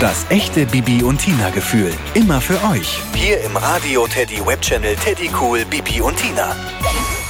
Das echte Bibi und Tina Gefühl. Immer für euch. Hier im Radio Teddy Webchannel Teddy Cool Bibi und Tina.